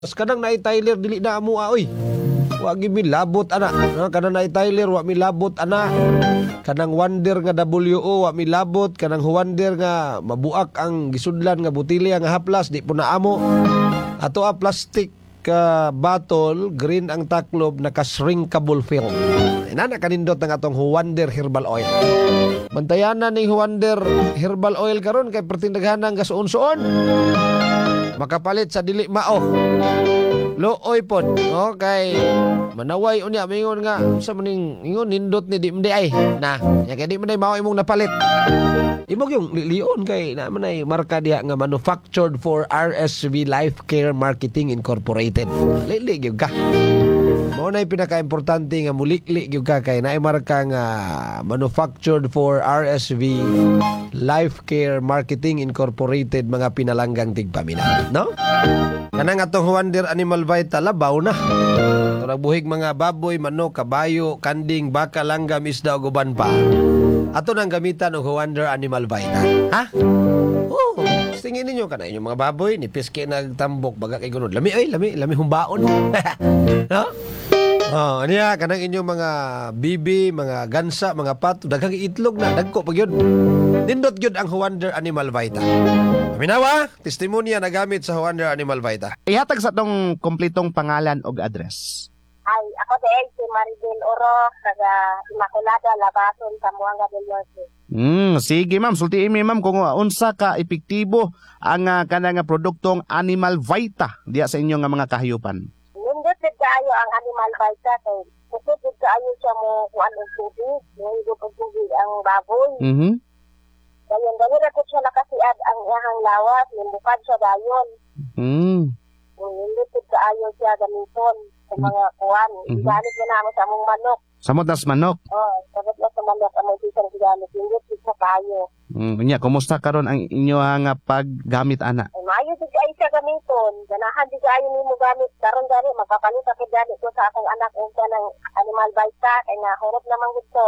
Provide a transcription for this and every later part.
Mas kanang naay Tyler dili na amo oy. Wa gyud mi labot ana. Kanang naay Tyler wa mi labot ana. Kanang Wonder nga WO wa mi labot, kanang Wonder nga mabuak ang gisudlan nga botelya nga haplas di po na amo. Ato a plastic bottle, green ang taklob, naka-shrinkable film. Inana kanindot ng atong Wonder Herbal Oil. Bantayanan ni Wonder Herbal Oil karon kay pertindaghan ng gasuon-suon. Makapalit sa dili mao. Looy pod. Okay. Manaway unya mingon nga sa maning ingon nindot ni di mday ay. Na, ya kay di man mao imong napalit. Imong yung lion kay na man ay marka diha nga manufactured for RSV Life Care Marketing Incorporated. Lili gyud ka. Mao na pinaka-importante nga mulikli gyud ka kay naay marka nga manufactured for RSV Life Care Marketing Incorporated, mga pinalanggang tigpaminaw, no? Kanang atong Wonder Animal Vita labaw na. Turag buhig mga baboy, manok, kabayo, kanding, baka, langgam, isda ug uban pa. Ato nang gamitan og Wonder Animal Vita. Ha? Oh, tingin ninyo kana inyong mga baboy ni piske nagtambok baga kay gunod. Lami humbaon. No? Oh, niya kanang inyong mga bibi, mga gansa, mga pato, daghang itlog na dagko pag yun. Nindot gyud ang Wonder Animal Vita. Minawa, testimonya na gamit sa Wonder Animal Vita. Ihatag sa tong kompletong pangalan og address. Ay, ako din si Maribel Oro, taga Immaculada, Labason, Zamboanga del Norte. Sige ma'am, sultiin mi ma'am kung unsa ka epektibo ang kanang produktong Animal Vita diya sa inyong mga kahayupan. Nindot din kaayo ang Animal Vita kay kusog din kaayo siya mo kuan og tubig, higop og tubig ang baboy. Dayon dali ko siya nakasiad ang iyang lawas, limbukad siya dayon. Nindot din kaayo siya gamiton sa mga kuan. Iganit na namo sa among manok. Samot nas manok. Oh, sabot na sa manok ang isang gigamit. Nindot din sa kaayo. Unya, kumusta karon ang inyong paggamit ana? Ay, maayo di kayo siya gamiton. Ganahan di kayo nimo gamit. Karon gani magpapalit ako gani ko sa akong anak ug ng Animal Vita kay nahurot naman gusto.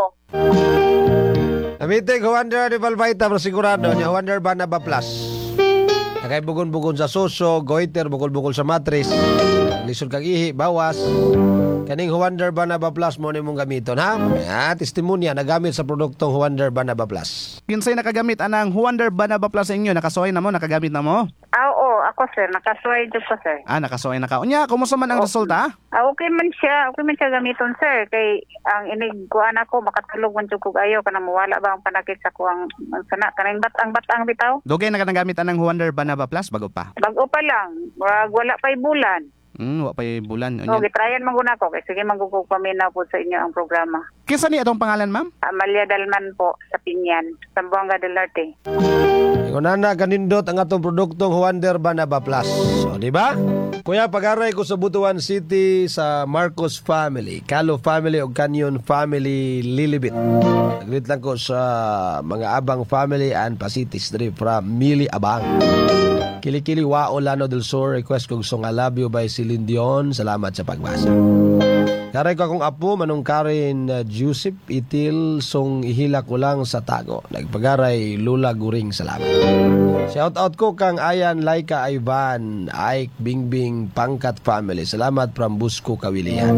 Amitig Wonder Animal Vita pero sigurado nya Wonder Banaba Plus. Nakay bugon-bugon sa soso, goiter, bukol-bukol sa matris, lisod kag ihi, bawas. Kaning Wonder Banaba Plus mo nimong gamiton, ha? Testimonya nagamit sa produktong Wonder Banaba Plus. Kinsay nakagamit anang Wonder Banaba Plus sa inyo? Nakasuway na mo? Nakagamit na mo? Oo, ako sir. Nakasuway dito pa sir. Nakasuway na ka. Unya, kumusta man ang resulta? Okay man siya. Okay man siya gamiton sir. Kay ang inigkuan ako, makatulog man tsukog ayo. Kanang mawala ba ang panakit sa kuwang sana. Kanang batang bitaw. Dugay na ka nagamit anang Wonder Banaba Plus? Bago pa? Bago pa lang. Wala pa'y bulan. Wa pa'y bulan. So, gitrayan maguna ko. Kaya sige, magugog paminaw po sa inyo ang programa. Kinsa ni atong pangalan, ma'am? Amalia Dalman po sa Pinyan, Zamboanga del Norte. Ingonana kanindot ang atong produktong Wonder Banaba Plus. O, di ba? Kuya, pag-aray ko sa Butuan City sa Marcos family, Calo family o Canyon family, Lilibit. Naglit lang ko sa mga Abang family and Pasitis Drift from Mili Abang. Kilikili Wao Lano del Sur, request kong song I Love You by Celine Dion. Salamat sa pagbasa. Karay ko akong apo, manong Karen Jusip, itil, song ihila ko lang sa tago. Nagpagaray, Lula Guring, salamat. Shout out ko kang Ayan, Laika, Ivan, Ike, Bingbing, Pangkat family. Salamat from Busco, Kawilian.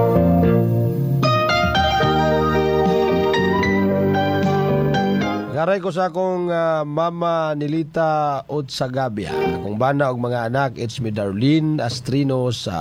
Garay ko sa akong Mama Nilita Otsagabia. Akong bana og mga anak, it's me Darlene Astrino sa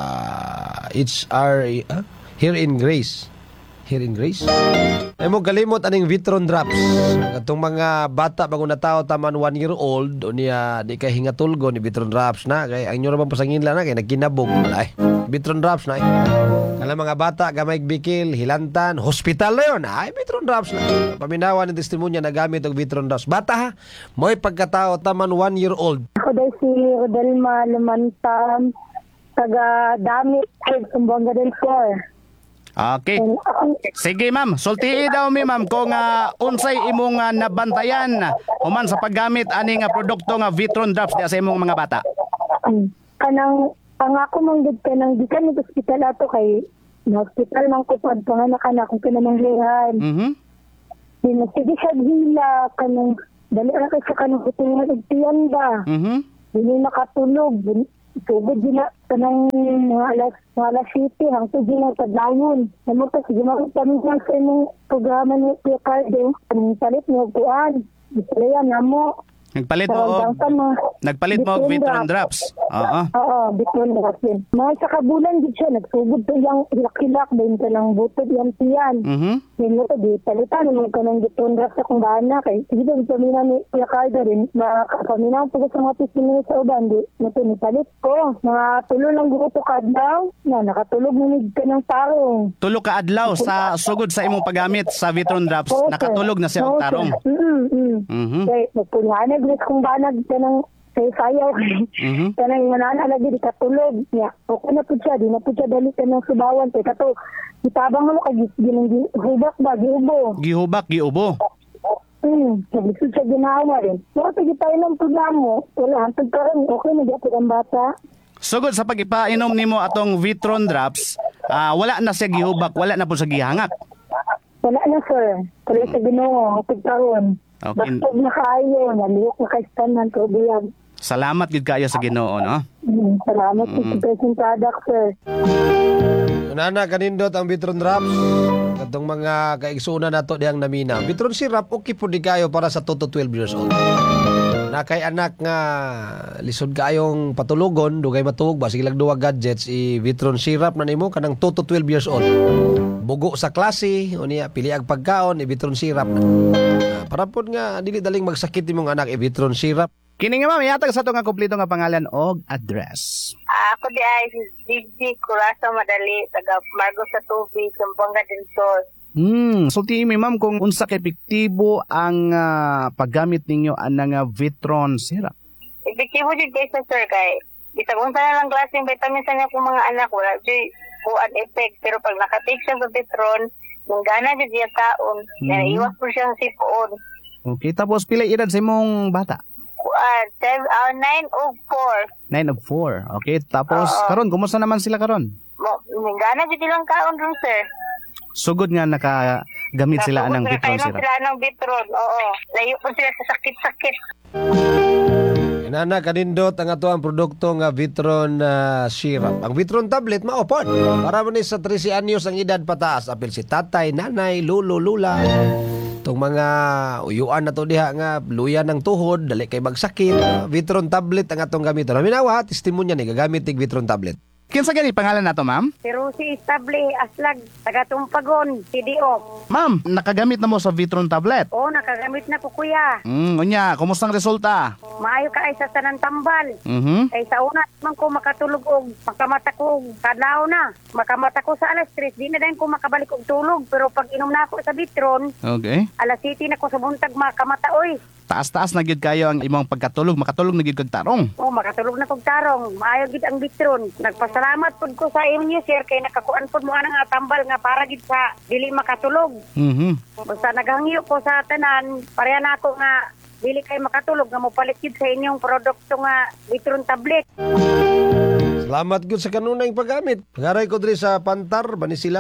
Here in Grace. Here in Grace? Ay mo galimot aning Vitron Drops. Itong mga bata bago na tao taman 1 year old o niya di kay hingatulgo ni Vitron Drops na. Kay ang nyo naman pasangin lang na kay nagkinabog. Ay, Vitron Drops na. Kala mga bata, gamay bikil, hilantan, hospital na yun. Ay, Vitron Drops na. Paminawan ng testimonya na gamit og Vitron Drops. Bata ha, mo'y pagkatao taman 1 year old. Ako daw si Odelma Lumantan, taga Damit, Zamboanga del Sur. Okay. Sige ma'am, sultii daw mi ma'am kung unsay imong nabantayan human sa paggamit ani nga produkto nga Vitron Drops diya sa imong mga bata. Kanang pangako mong gid kanang di ka hospital ato kay hospital man ko pad panganak-anak kung kinamanghihan. Di sige siya hila kanang dali ra kay sa kanang hotel og tiyan ba. Dili nakatulog. Tubod din na, kanang mga alas 7, hangtod din na tadlayon. Namutas, ginawa kami sa imong programa ni Kuya Cardo. Anong salit mo, kuan. Isalayan na mo. Nagpalit mo og Vitron Drops. Oo. Oo, Vitron Drops yun. Mga sa kabulan din siya, nagsugod to yung hilak-hilak, dahil ka ng butod yan siyan. Yan mo to, di palitan, naman ka ng Vitron Drops sa kung bana. Kaya sige doon, pamina ni Kuya Cardo rin, pamina ko sa mga pisinin sa uban, di palit ko. Mga tulo lang gusto kadlaw, na nakatulog namig ka ng tarong. Tulo ka adlaw sa sugod sa imong paggamit sa Vitron Drops, nakatulog na siya og tarong. Kaya magpunyanag kung banag ka ng sayaw. Kanang manana lagi di katulog. Okay na po siya, di na po siya dali ka ng subawan. Kaya kato, itabang mo kag gihubak ba, giubo. Giubo. Naglisod siya ginawa rin. So, sige tayo ng programo. Wala, hantag ka rin. Okay na di ang bata. Sugod sa pag-ipainom nimo atong Vitron Drops, wala na siya gihubak, wala na po siya gihangak. Wala na, sir. Tuloy sa Ginoo, pagkaroon. Okay. Bastog na kaayo, naliyok na kaistan ng tubiyag. Salamat gid kayo sa Ginoo, no? Salamat po sa present product, sir. Nana, kanindot ang Vitron Drops. Katong mga kaigsunan nato diyang namina. Vitron Syrup, okay po di kayo para sa 2 to 12 years old. Na kay anak nga lisod kayong patulugon, dugay matug ba sige lang duwa gadgets Vitron Syrup na nimo kanang 2 to 12 years old. Bugo sa klase, o niya pili ang pagkaon Vitron Syrup. Para po nga dili daling magsakit imong anak Vitron Syrup. Kini nga ma'am, yatag sa ito nga kumpleto nga pangalan og address. Ako di ay DJ Curaçao Madali, taga Margo sa Tubig, Zamboanga del Sur. Sulti mi ma'am kung unsa ka epektibo ang paggamit ninyo anang Vitron Syrup. Epektibo jud kay sir kay bisag unsa na lang klaseng vitamin sa niya kung mga anak wala jud kuan effect, pero pag nakatake siya sa Vitron, yung gana jud yung taon, iwas po siyang sipoon. Okay, tapos pila edad sa imong bata? 9 og 4. 9 of 4. Okay, tapos karon kumusta naman sila karon? Gana jud ilang kaon ron, sir. Sugod nga nakagamit sila ng Vitron Syrup. Sila ng Vitron, oo. Layo po sila sa sakit-sakit. Nana, kanindot ang ato ang produkto nga Vitron Syrup. Ang Vitron tablet maopod. Para man sa 13 anyos ang edad pataas, apil si tatay, nanay, lulo, lula. Itong mga uyuan na to diha nga luya ng tuhod, dali kay magsakit. Vitron tablet ang atong gamiton. Minawa, testimonya ni gagamit tig Vitron tablet. Kinsa gani pangalan nato, ma'am? Pero si Estable Aslag, taga Tumpagon, CDO. Ma'am, nakagamit na mo sa Vitron tablet. Oo, nakagamit na ko, kuya. Unya, kumusta ang resulta? Maayo ka ay sa tanan tambal. Ay sa una man ko makatulog og makamata ko kadlaw na. Makamata ko sa alas 3, di na din ko makabalik og tulog. Pero pag inom na ako sa Vitron, Okay. alas 7 na ko sa buntag makamata oy. Taas-taas na gid kayo ang imong pagkatulog, makatulog na gid kag tarong. Oh, makatulog na kog tarong. Maayo gid ang Vitron. Nagpasalamat pud ko sa inyo, sir, kay nakakuan pud mo anang tambal nga para gid sa dili makatulog. Basta naghangyo ko sa tanan, pareha na ako nga dili kay makatulog nga mopalit gid sa inyong produkto nga Vitron tablet. Salamat gud sa kanunay paggamit. Pagaray ko diri sa Pantar, Banisila.